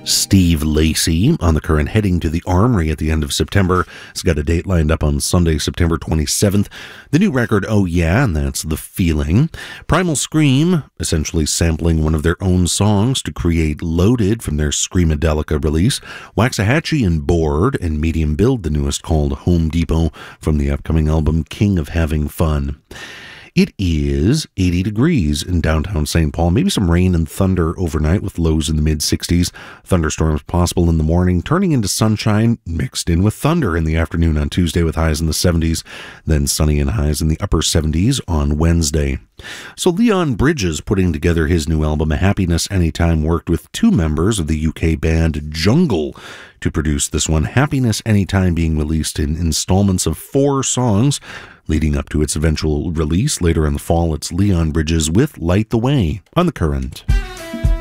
Steve Lacy on The Current, heading to the Armory at the end of September. It's got a date lined up on Sunday, September 27th. The new record, Oh Yeah, and that's The Feeling. Primal Scream, essentially sampling one of their own songs to create Loaded from their Screamadelica release. Waxahachie and Bored, and Medium Build, the newest, called Home Depot, from the upcoming album King of Having Fun. It is 80 degrees in downtown St. Paul. Maybe some rain and thunder overnight with lows in the mid-60s. Thunderstorms possible in the morning, turning into sunshine mixed in with thunder in the afternoon on Tuesday with highs in the 70s. Then sunny and highs in the upper 70s on Wednesday. So Leon Bridges, putting together his new album, A Happiness Anytime, worked with two members of the UK band Jungle to produce this one. Happiness Anytime being released in installments of 4 songs, leading up to its eventual release later in the fall. It's Leon Bridges with Light the Way on The Current.